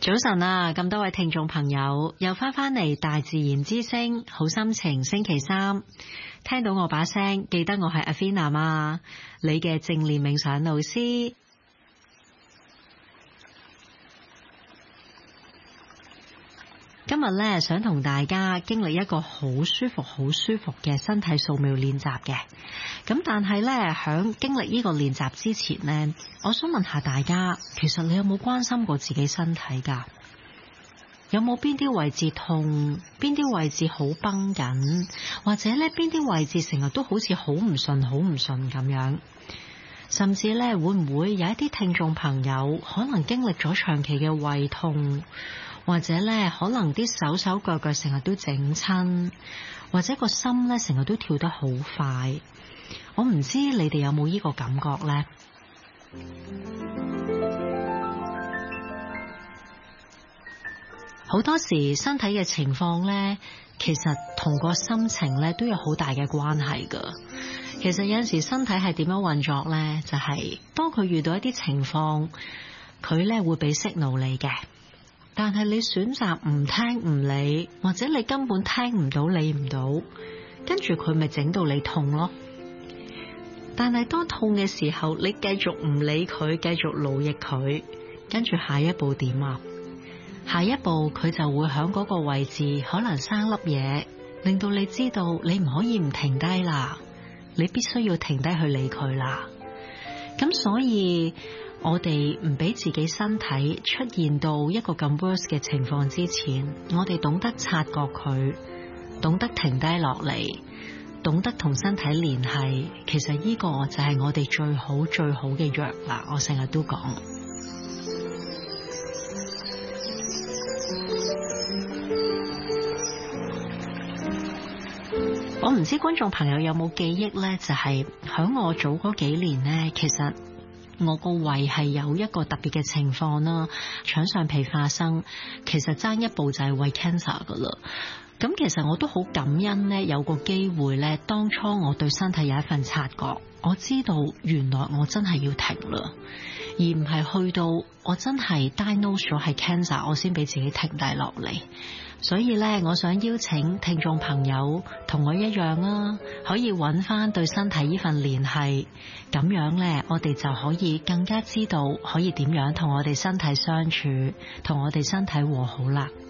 早晨啊，咁多位聽眾朋友又翻嚟大自然之聲好心情星期三，聽到我把聲，記得我係 Athena 嘛，你嘅正念冥想老師。今日咧想同大家經歷一個好舒服嘅身體掃描練習嘅，咁但係咧響經歷呢個練習之前呢，我想問下大家，其實你有冇關心過自己身體噶？有冇邊啲位置痛？邊啲位置好繃緊？或者咧邊啲位置成日都好似好唔順咁樣？甚至咧會唔會有一啲聽眾朋友可能經歷咗長期嘅胃痛？或者咧，可能啲手腳成日都整親，或者個心咧成日都跳得好快。我唔知你哋有冇呢個感覺呢？好多時身體嘅情況咧，其實同個心情咧都有好大嘅關係噶。其實有陣時身體係點樣運作咧，就係當佢遇到一啲情況，佢咧會俾 signal 你嘅。但係你選擇唔聽唔理，或者你根本聽唔到理唔到，跟住佢咪整到你痛咯。但係當痛嘅時候，你繼續唔理佢，繼續勞役佢，跟住下一步點啊？下一步佢就會響嗰個位置可能生粒嘢，令到你知道你唔可以唔停低啦，你必須要停低去理佢啦。咁所以我哋唔俾自己身體出現到一個咁 worse 嘅情況之前，我哋懂得察覺佢，懂得停低落嚟，懂得同身體聯繫，其實呢個就係我哋最好嘅藥啦。我成日都講，我唔知觀眾朋友有冇記憶呢？就係響我早嗰幾年呢，其實我個胃係有一個特別嘅情況啦，腸上皮化生，其實爭一步就係胃 cancer 噶啦。咁其實我都好感恩呢，有個機會呢，當初我對身體有一份察覺，我知道原來我真係要停啦，而唔係去到我真係 diagnose 咗係 cancer，我先俾自己停低落嚟。所以咧，我想邀請聽眾朋友同我一樣啊，可以揾翻對身體呢份聯繫，咁樣咧，我哋就可以更加知道可以點樣同我哋身體相處，同我哋身體和好啦。